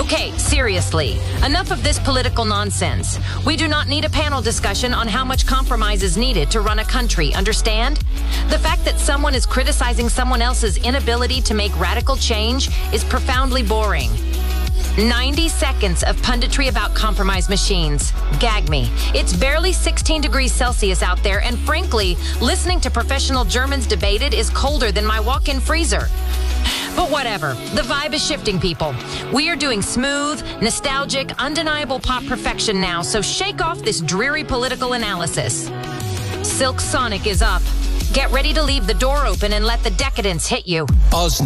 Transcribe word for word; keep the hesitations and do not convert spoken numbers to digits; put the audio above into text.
Okay, seriously, enough of this political nonsense. We do not need a panel discussion on how much compromise is needed to run a country, understand? The fact that someone is criticizing someone else's inability to make radical change is profoundly boring. ninety seconds of punditry about compromise machines. Gag me. It's barely sixteen degrees Celsius out there, and frankly, listening to professional Germans debated is colder than my walk-in freezer. But whatever, the vibe is shifting, people. We are doing smooth, nostalgic, undeniable pop perfection now, so shake off this dreary political analysis. Silk Sonic is up. Get ready to leave the door open and let the decadence hit you. Oz